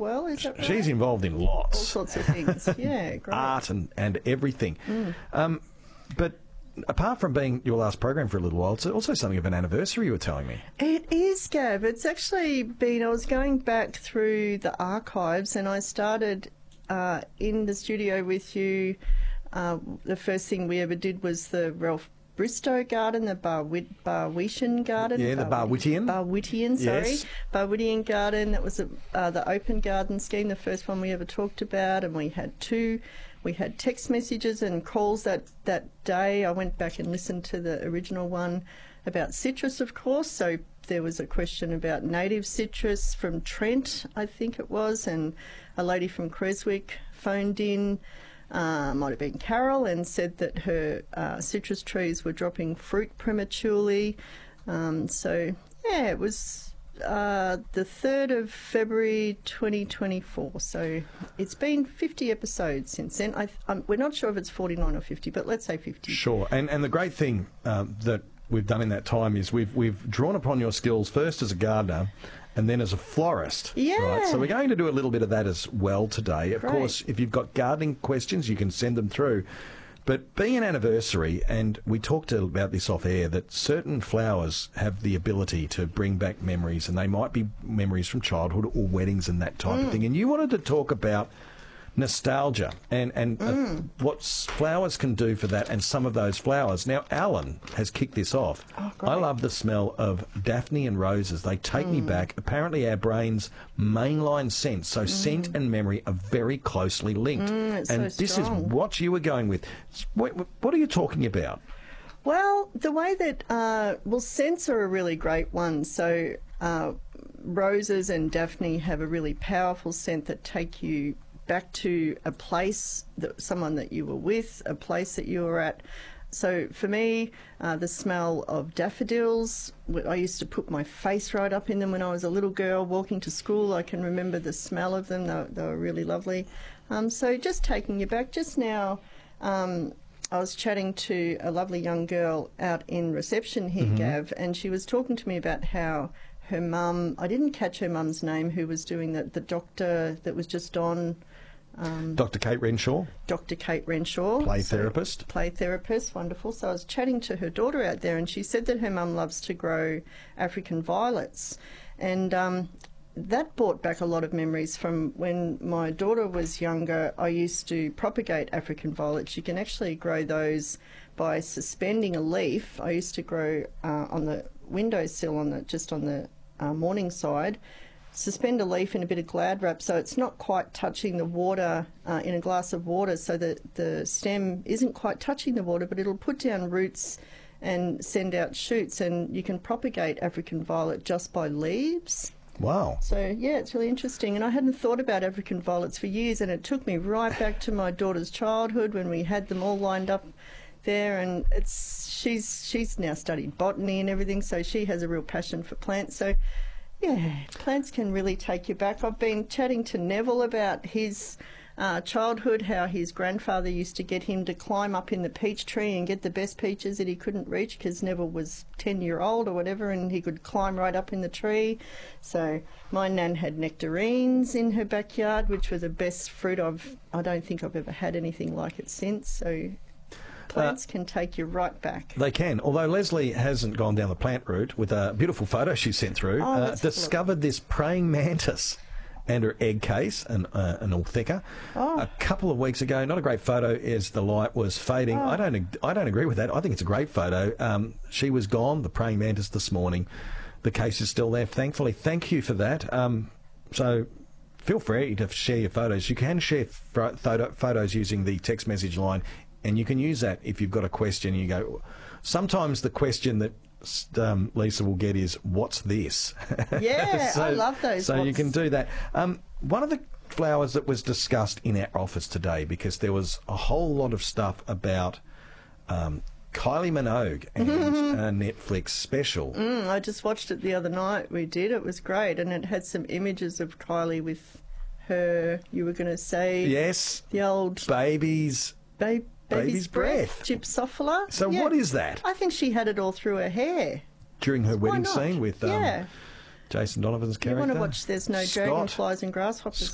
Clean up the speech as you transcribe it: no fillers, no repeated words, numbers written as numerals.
well, is that right? She's involved in All lots. sorts of things. Yeah, great. Art and everything. But apart from being your last program for a little while, it's also something of an anniversary, you were telling me. It is, Gav. It's actually been, I was going back through the archives and I started in the studio with you. The first thing we ever did was the Ralph Bristow Garden, the Barwitian Garden. Yeah, the Barwitian. Barwitian, sorry. Yes. Barwitian Garden. That was the open garden scheme, the first one we ever talked about, and we had two. We had text messages and calls that day. I went back and listened to the original one about citrus, of course. So there was a question about native citrus from Trent, I think it was, and a lady from Creswick phoned in. Might have been Carol, and said that her citrus trees were dropping fruit prematurely. So, yeah, it was the 3rd of February 2024. So it's been 50 episodes since then. We're not sure if it's 49 or 50, but let's say 50. Sure. And the great thing that we've done in that time is we've drawn upon your skills first as a gardener and then as a florist. Yeah. Right? So we're going to do a little bit of that as well today. Of Great. course, if you've got gardening questions, you can send them through. But being an anniversary, and we talked about this off air, that certain flowers have the ability to bring back memories, and they might be memories from childhood or weddings and that type of thing. And you wanted to talk about nostalgia and what flowers can do for that, and some of those flowers. Now, Alan has kicked this off. Oh, great. I love the smell of Daphne and roses. They take me back. Apparently, our brain's mainline sense, so scent and memory are very closely linked. It's and so this strong. is what you were going with. What are you talking about? Well, the way that, scents are a really great one. So roses and Daphne have a really powerful scent that take you back to a place, someone that you were with, a place that you were at. So for me, the smell of daffodils, I used to put my face right up in them when I was a little girl walking to school. I can remember the smell of them. They were really lovely. So just taking you back, just now I was chatting to a lovely young girl out in reception here, Gav, and she was talking to me about how her mum, I didn't catch her mum's name, who was doing the doctor that was just on. Dr. Kate Renshaw, Dr. Kate Renshaw. play therapist. Play therapist, wonderful. So I was chatting to her daughter out there, and she said that her mum loves to grow African violets. And that brought back a lot of memories from when my daughter was younger. I used to propagate African violets. You can actually grow those by suspending a leaf. I used to grow on the windowsill, just on the morning side. Suspend a leaf in a bit of Glad wrap so it's not quite touching the water in a glass of water, so that the stem isn't quite touching the water, but it'll put down roots and send out shoots, and you can propagate African violet just by leaves. Wow. So, yeah, it's really interesting. And I hadn't thought about African violets for years, and it took me right back to my daughter's childhood when we had them all lined up there. And she's now studied botany and everything, so she has a real passion for plants. So, yeah, plants can really take you back. I've been chatting to Neville about his childhood, how his grandfather used to get him to climb up in the peach tree and get the best peaches that he couldn't reach because Neville was 10-year-old or whatever, and he could climb right up in the tree. So my nan had nectarines in her backyard, which were the best fruit I don't think I've ever had anything like it since. So plants can take you right back. They can, although Leslie hasn't gone down the plant route with a beautiful photo she sent through. Discovered this praying mantis and her egg case, an Altheca, a couple of weeks ago. Not a great photo as the light was fading. I don't agree with that. I think it's a great photo. She was gone, the praying mantis, this morning. The case is still there, thankfully. Thank you for that. So feel free to share your photos. You can share photos using the text message line, and you can use that if you've got a question. You go. Sometimes the question that Lisa will get is, what's this? Yeah, I love those. So you can do that. One of the flowers that was discussed in our office today, because there was a whole lot of stuff about Kylie Minogue and a Netflix special. I just watched it the other night. We did. It was great, and it had some images of Kylie with her. You were going to say, yes, the old baby's breath. Gypsophila. So what is that? I think she had it all through her hair. During her wedding scene with yeah. Jason Donovan's character. You want to watch There's No Scott. Dragonflies and Grasshoppers.